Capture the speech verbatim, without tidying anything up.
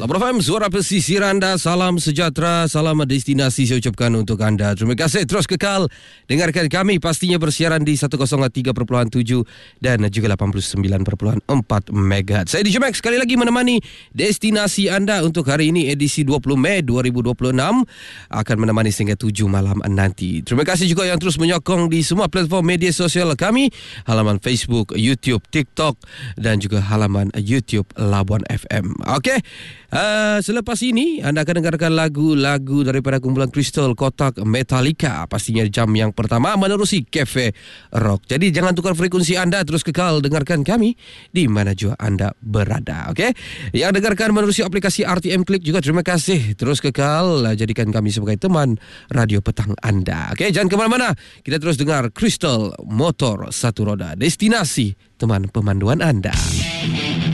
Labor F M, suara pesisir anda. Salam sejahtera, salam destinasi saya ucapkan untuk anda. Terima kasih, terus kekal dengarkan kami. Pastinya bersiaran di seratus tiga perpuluhan tujuh dan juga lapan puluh sembilan perpuluhan empat megahertz. Saya D J Max sekali lagi menemani destinasi anda untuk hari ini, edisi dua puluh Mei dua ribu dua puluh enam. Akan menemani sehingga tujuh malam nanti. Terima kasih juga yang terus menyokong di semua platform media sosial kami. Halaman Facebook, YouTube, TikTok dan juga halaman YouTube Labuan F M. Okey. Uh, selepas ini anda akan dengarkan lagu-lagu daripada kumpulan Crystal Kotak Metallica, pastinya jam yang pertama menerusi Cafe Rock. Jadi jangan tukar frekuensi anda, terus kekal dengarkan kami di mana jua anda berada. Okey, yang dengarkan menerusi aplikasi R T M Click juga terima kasih, terus kekal jadikan kami sebagai teman radio petang anda. Okey, jangan ke mana-mana, kita terus dengar Crystal Motor Satu Roda, destinasi teman pemanduan anda.